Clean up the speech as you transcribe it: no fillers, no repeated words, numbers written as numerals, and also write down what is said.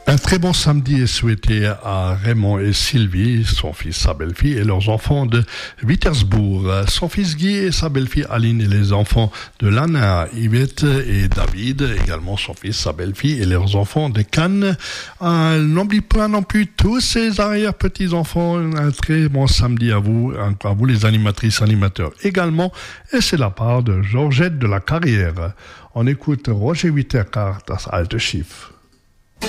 Un très bon samedi est souhaité à Raymond et Sylvie, son fils, sa belle-fille et leurs enfants de Wittersbourg. Son fils Guy et sa belle-fille Aline et les enfants de Lana, Yvette et David, également son fils, sa belle-fille et leurs enfants de Cannes. N'oublie pas non plus tous ses arrière-petits-enfants. Un très bon samedi à vous les animatrices, animateurs également. Et c'est la part de Georgette de la Carrière. On écoute Roger Witterkart, das alte Schiff.